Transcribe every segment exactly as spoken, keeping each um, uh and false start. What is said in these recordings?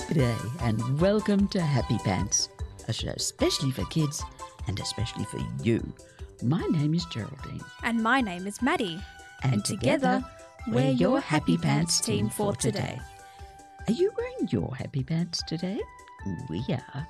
G'day and welcome to Happy Pants, a show especially for kids and especially for you. My name is Geraldine. And my name is Maddie. And, and together, together, we're your Happy Pants team for today. Are you wearing your Happy Pants today? We are.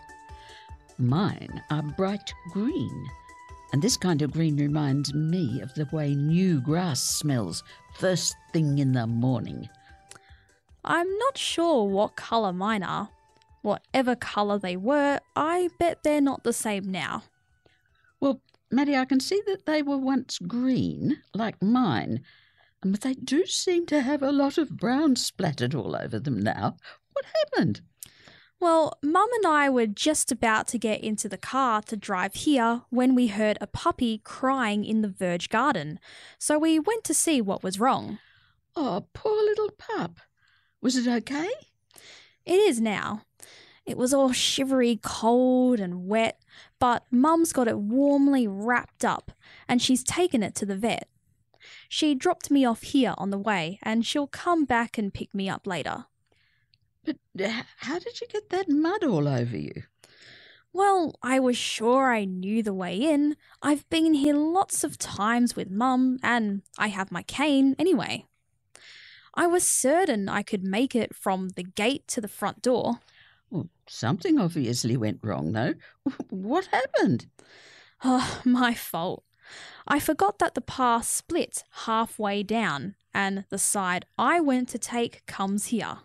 Mine are bright green. And this kind of green reminds me of the way new grass smells first thing in the morning. I'm not sure what colour mine are. Whatever colour they were, I bet they're not the same now. Well, Maddie, I can see that they were once green, like mine, but they do seem to have a lot of brown splattered all over them now. What happened? Well, Mum and I were just about to get into the car to drive here when we heard a puppy crying in the Verge garden, so we went to see what was wrong. Oh, poor little pup. Was it okay? It is now. It was all shivery, cold and wet, but Mum's got it warmly wrapped up and she's taken it to the vet. She dropped me off here on the way and she'll come back and pick me up later. But how did you get that mud all over you? Well, I was sure I knew the way in. I've been here lots of times with Mum and I have my cane anyway. I was certain I could make it from the gate to the front door. Well, something obviously went wrong, though. What happened? Oh, my fault. I forgot that the path splits halfway down and the side I went to take comes here.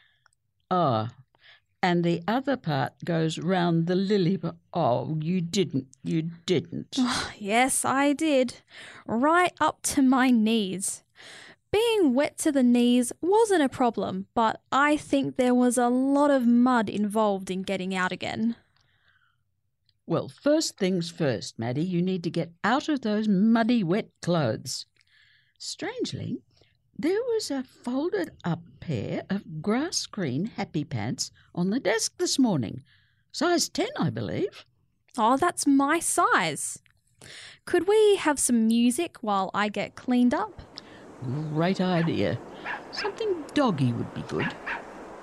Ah, and the other part goes round the lily. But oh, you didn't, you didn't. Oh, yes, I did. Right up to my knees. Being wet to the knees wasn't a problem, but I think there was a lot of mud involved in getting out again. Well, first things first, Maddie, you need to get out of those muddy, wet clothes. Strangely, there was a folded up pair of grass green Happy Pants on the desk this morning. Size ten, I believe. Oh, that's my size. Could we have some music while I get cleaned up? Great idea. Something doggy would be good.